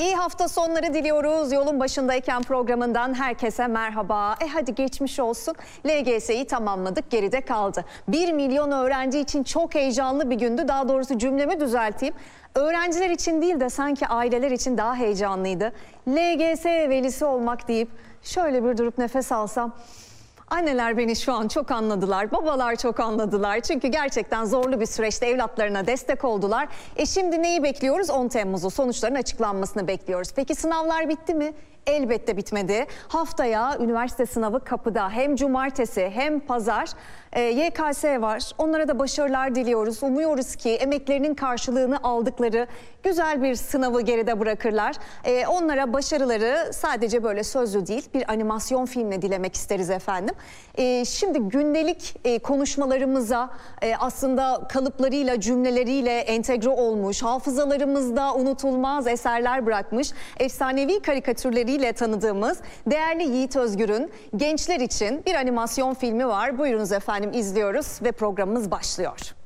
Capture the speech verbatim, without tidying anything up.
İyi hafta sonları diliyoruz. Yolun başındayken programından herkese merhaba. E hadi geçmiş olsun. L G S'yi tamamladık, geride kaldı. Bir milyon öğrenci için çok heyecanlı bir gündü. Daha doğrusu cümlemi düzelteyim. Öğrenciler için değil de sanki aileler için daha heyecanlıydı. L G S velisi olmak deyip şöyle bir durup nefes alsam... Anneler beni şu an çok anladılar, babalar çok anladılar. Çünkü gerçekten zorlu bir süreçte evlatlarına destek oldular. E şimdi neyi bekliyoruz? on Temmuz'u, sonuçların açıklanmasını bekliyoruz. Peki sınavlar bitti mi? Elbette bitmedi. Haftaya üniversite sınavı kapıda. Hem cumartesi hem pazar e, Y K S var. Onlara da başarılar diliyoruz. Umuyoruz ki emeklerinin karşılığını aldıkları güzel bir sınavı geride bırakırlar. E, onlara başarıları sadece böyle sözlü değil, bir animasyon filmle dilemek isteriz efendim. E, şimdi gündelik e, konuşmalarımıza e, aslında kalıplarıyla, cümleleriyle entegre olmuş, hafızalarımızda unutulmaz eserler bırakmış, efsanevi karikatürleri ile tanıdığımız değerli Yiğit Özgür'ün gençler için bir animasyon filmi var. Buyurunuz efendim, izliyoruz ve programımız başlıyor.